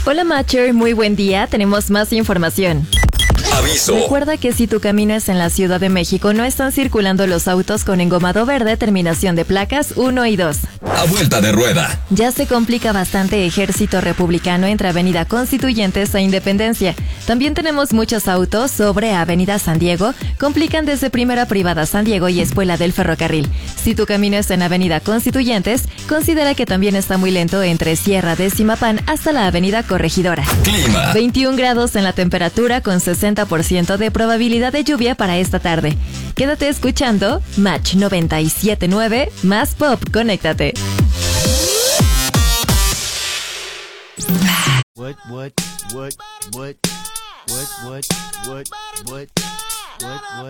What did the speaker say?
Hola Matcher, muy buen día, tenemos más información. Aviso. Recuerda que si tu camino es en la Ciudad de México, no están circulando los autos con engomado verde, terminación de placas 1 y 2. A vuelta de rueda. Ya se complica bastante Ejército Republicano entre Avenida Constituyentes e Independencia. También tenemos muchos autos sobre Avenida San Diego, complican desde Primera Privada San Diego y Espuela del Ferrocarril. Si tu camino es en Avenida Constituyentes, considera que también está muy lento entre Sierra de Zimapán hasta la Avenida Corregidora. Clima. 21 grados en la temperatura con 60% de probabilidad de lluvia para esta tarde. Quédate escuchando Match 97.9 más Pop, conéctate. What?